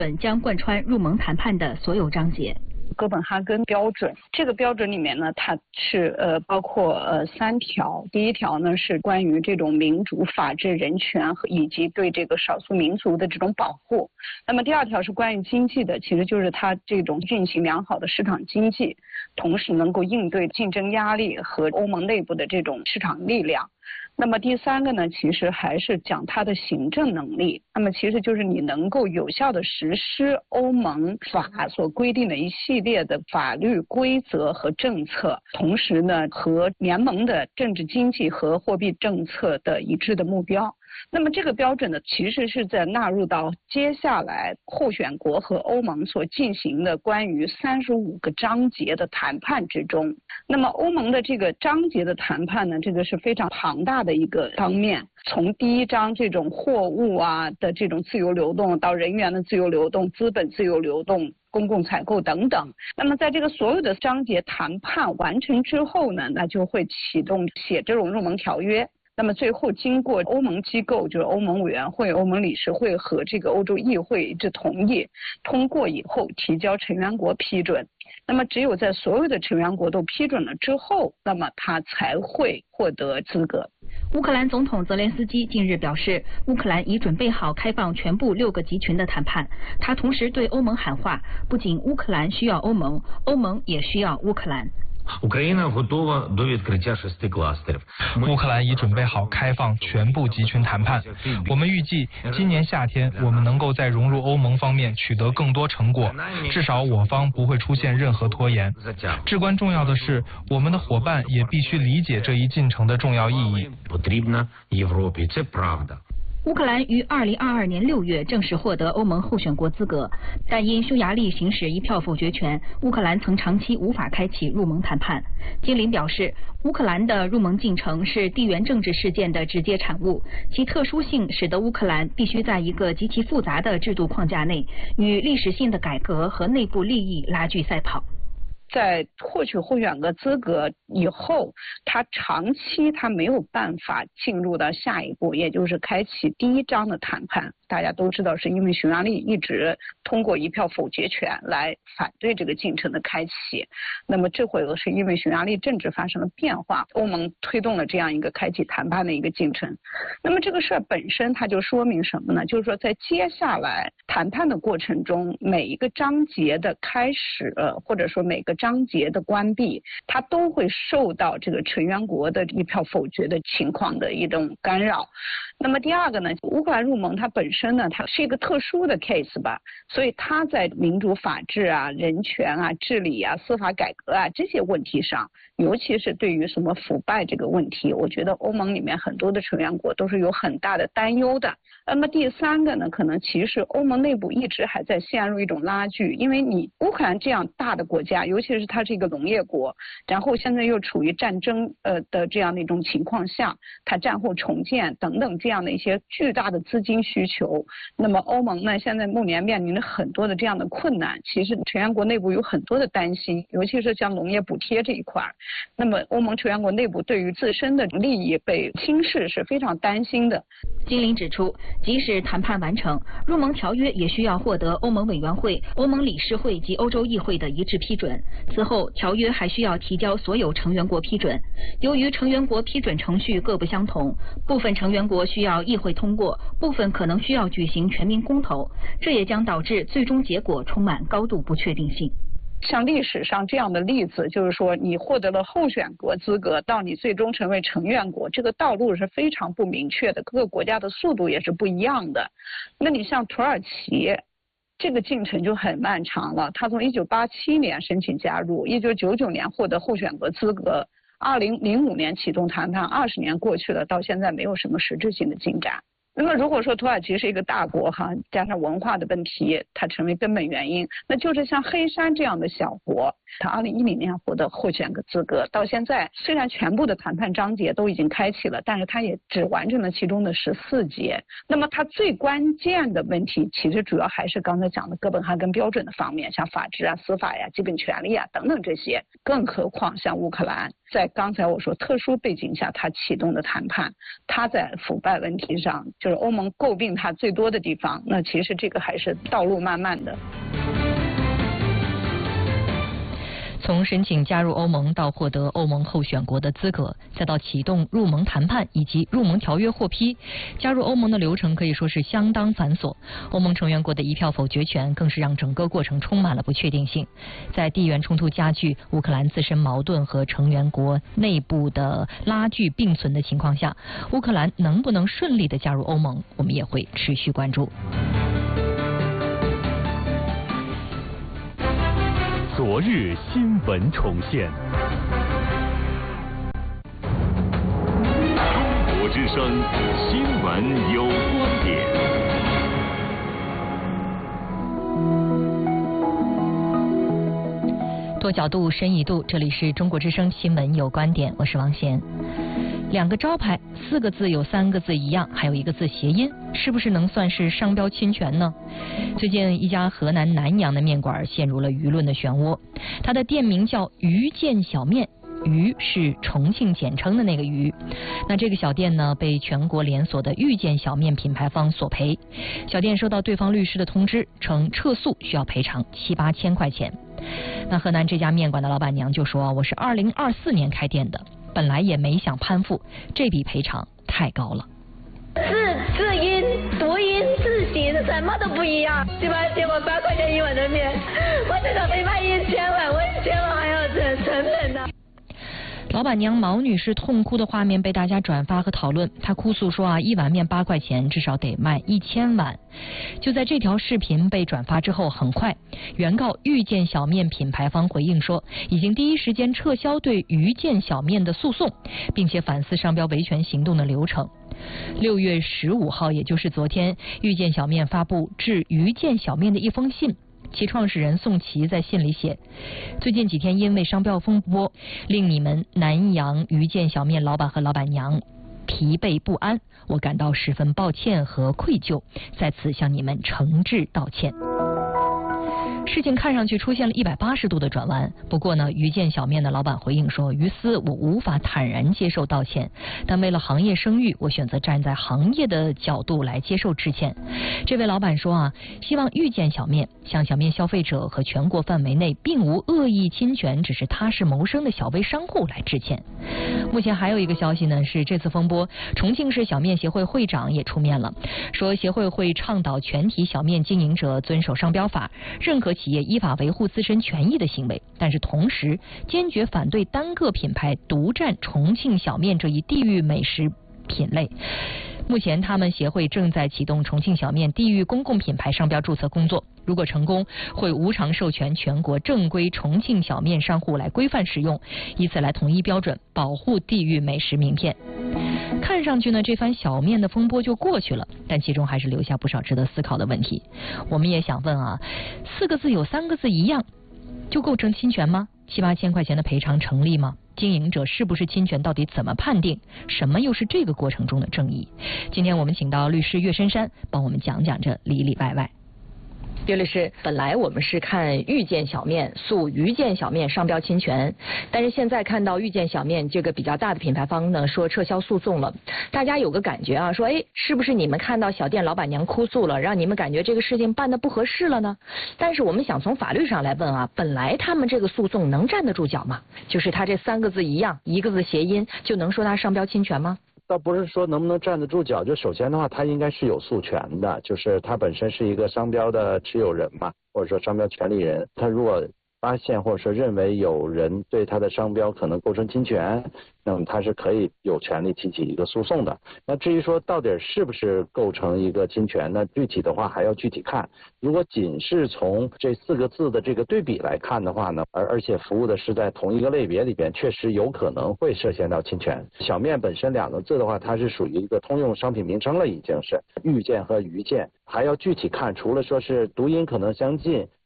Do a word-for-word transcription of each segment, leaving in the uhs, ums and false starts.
将贯穿入盟谈判的所有章节。 哥本哈根标准，这个标准里面呢，它是呃包括呃三条。第一条呢是关于这种民主、法治、人权和以及对这个少数民族的这种保护。那么第二条是关于经济的，其实就是它这种运行良好的市场经济，同时能够应对竞争压力和欧盟内部的这种市场力量。那么第三个呢，其实还是讲它的行政能力。那么其实就是你能够有效的实施欧盟法所规定的一系列的法律规则和政策，同时呢和联盟的政治经济和货币政策的一致的目标。那么这个标准呢，其实是在纳入到接下来候选国和欧盟所进行的关于三十五个章节的谈判之中。那么欧盟的这个章节的谈判呢，这个是非常庞大的一个方面，从第一章这种货物啊的这种自由流动，到人员的自由流动、资本自由流动、公共采购等等。那么在这个所有的章节谈判完成之后呢，那就会启动写这种入盟条约。那么最后经过欧盟机构，就是欧盟委员会、欧盟理事会和这个欧洲议会一致同意通过以后，提交成员国批准。那么只有在所有的成员国都批准了之后，那么它才会获得资格。 乌克兰总统泽连斯基近日表示，乌克兰已准备好开放全部六个集群的谈判。他同时对欧盟喊话，不仅乌克兰需要欧盟，欧盟也需要乌克兰。 乌克兰已准备好开放全部集群谈判。我们预计今年夏天我们能够在融入欧盟方面取得更多成果，至少我方不会出现任何拖延。至关重要的是，我们的伙伴也必须理解这一进程的重要意义。 乌克兰于二零二二年六月正式获得欧盟候选国资格，但因匈牙利行使一票否决权，乌克兰曾长期无法开启入盟谈判。金林表示，乌克兰的入盟进程是地缘政治事件的直接产物，其特殊性使得乌克兰必须在一个极其复杂的制度框架内，与历史性的改革和内部利益拉锯赛跑。 在获取候选国资格以后，他长期他没有办法进入到下一步，也就是开启第一章的谈判。大家都知道，是因为匈牙利一直通过一票否决权来反对这个进程的开启。那么这回是因为匈牙利政治发生了变化，欧盟推动了这样一个开启谈判的一个进程。那么这个事儿本身它就说明什么呢？就是说在接下来谈判的过程中，每一个章节的开始，或者说每个章节的关闭，它都会受到这个成员国的一票否决的情况的一种干扰。那么第二个呢，乌克兰入盟它本身呢，它是一个特殊的 case 吧，所以它在民主法治啊、人权啊、治理啊、司法改革啊这些问题上，尤其是对于什么腐败这个问题，我觉得欧盟里面很多的成员国都是有很大的担忧的。那么第三个呢，可能其实欧盟内部一直还在陷入一种拉锯，因为你乌克兰这样大的国家，尤其是它是一个农业国，然后现在又处于战争呃的这样的一种情况下，它战后重建等等这样的一些巨大的资金需求。那么欧盟呢，现在目前面临着很多的这样的困难，其实成员国内部有很多的担心，尤其是像农业补贴这一块。那么欧盟成员国内部对于自身的利益被轻视是非常担心的。 金林指出，即使谈判完成，入盟条约也需要获得欧盟委员会、欧盟理事会及欧洲议会的一致批准。此后，条约还需要提交所有成员国批准。由于成员国批准程序各不相同，部分成员国需要议会通过，部分可能需要举行全民公投，这也将导致最终结果充满高度不确定性。 像历史上这样的例子，就是说你获得了候选国资格，到你最终成为成员国，这个道路是非常不明确的，各个国家的速度也是不一样的。那你像土耳其，这个进程就很漫长了，他从一九八七年申请加入，一九九九年获得候选国资格，二零零五年启动谈判，二十年过去了，到现在没有什么实质性的进展。那么如果说土耳其是一个大国哈，加上文化的问题，它成为根本原因，那就是像黑山这样的小国， 他二零一零年获得候选个资格，到现在虽然全部的谈判章节都已经开启了，但是他也只完成了其中的十四节。那么他最关键的问题，其实主要还是刚才讲的哥本哈根标准的方面，像法治啊、司法呀、基本权利啊等等这些。更何况像乌克兰，在刚才我说特殊背景下，他启动的谈判，他在腐败问题上，就是欧盟诟病他最多的地方。那其实这个还是道路漫漫的。 从申请加入欧盟到获得欧盟候选国的资格，再到启动入盟谈判以及入盟条约获批，加入欧盟的流程可以说是相当繁琐。欧盟成员国的一票否决权更是让整个过程充满了不确定性。在地缘冲突加剧、乌克兰自身矛盾和成员国内部的拉锯并存的情况下，乌克兰能不能顺利的加入欧盟，我们也会持续关注。 昨日新闻重现，中国之声新闻有观点。 多角度，深一度，这里是中国之声新闻有观点，我是王贤。两个招牌，四个字有三个字一样，还有一个字谐音，是不是能算是商标侵权呢？最近一家河南南阳的面馆陷入了舆论的漩涡，它的店名叫鱼见小面，鱼是重庆简称的那个鱼。那这个小店呢，被全国连锁的遇见小面品牌方索赔。小店收到对方律师的通知，称撤诉需要赔偿七八千块钱。那河南这家面馆的老板娘就说：“我是二零二四年开店的，本来也没想攀附，这笔赔偿太高了。 字字音、读音、字形什么都不一样，七八千我八块钱一碗的面，我这个没卖一千碗，我一千碗还要成成本呢。” 老板娘毛女士痛哭的画面被大家转发和讨论，她哭诉说啊，一碗面八块钱，至少得卖一千碗。就在这条视频被转发之后，很快，原告遇见小面品牌方回应说，已经第一时间撤销对遇见小面的诉讼，并且反思商标维权行动的流程。六月十五号，也就是昨天，遇见小面发布致遇见小面的一封信。其创始人宋琦在信里写：“最近几天因为商标风波，令你们南阳遇见小面老板和老板娘疲惫不安，我感到十分抱歉和愧疚，在此向你们诚挚道歉。”事情看上去出现了一百八十度的转弯，不过呢，遇见小面的老板回应说：“于私我无法坦然接受道歉，但为了行业声誉，我选择站在行业的角度来接受致歉。”这位老板说啊，希望遇见小面向小面消费者和全国范围内并无恶意侵权，只是踏实谋生的小微商户来致歉。目前还有一个消息呢，是这次风波，重庆市小面协会会长也出面了，说协会会倡导全体小面经营者遵守商标法，认可企业依法维护自身权益的行为，但是同时坚决反对单个品牌独占重庆小面这一地域美食品类。目前他们协会正在启动重庆小面地域公共品牌商标注册工作，如果成功，会无偿授权全国正规重庆小面商户来规范使用，以此来统一标准，保护地域美食名片。看上去呢，这番小面的风波就过去了，但其中还是留下不少值得思考的问题。我们也想问啊，四个字有三个字一样，就构成侵权吗？七八千块钱的赔偿成立吗？经营者是不是侵权，到底怎么判定？什么又是这个过程中的正义？今天我们请到律师岳珊珊帮我们讲讲这里里外外。岳律师，本来我们是看遇见小面诉遇见小面商标侵权，但是现在看到遇见小面这个比较大的品牌方呢说撤销诉讼了，大家有个感觉啊，说哎，是不是你们看到小店老板娘哭诉了，让你们感觉这个事情办得不合适了呢？但是我们想从法律上来问啊，本来他们这个诉讼能站得住脚吗？就是他这三个字一样，一个字谐音，就能说他商标侵权吗？ 倒不是说能不能站得住脚，就首先的话，他应该是有诉权的，就是他本身是一个商标的持有人嘛，或者说商标权利人，他如果发现或者说认为有人对他的商标可能构成侵权，那么他是可以有权利提起一个诉讼的。那至于说到底是不是构成一个侵权，那具体的话还要具体看。如果仅是从这四个字的这个对比来看的话呢，而而且服务的是在同一个类别里边，确实有可能会涉嫌到侵权。小面本身两个字的话，它是属于一个通用商品名称了，已经是遇见和遇见，还要具体看，除了说是读音可能相近，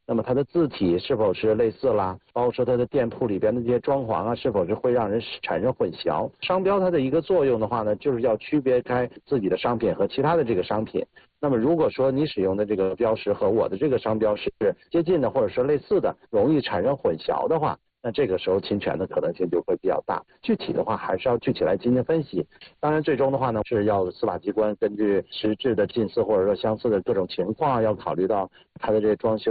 那么它的字体是否是类似啦，包括说它的店铺里边的这些装潢啊，是否是会让人产生混淆。商标它的一个作用的话呢，就是要区别开自己的商品和其他的这个商品。那么如果说你使用的这个标识和我的这个商标是接近的或者说类似的，容易产生混淆的话，那这个时候侵权的可能性就会比较大。具体的话还是要具体来进行分析。当然最终的话呢，是要司法机关根据实质的近似或者说相似的各种情况，要考虑到它的这个装修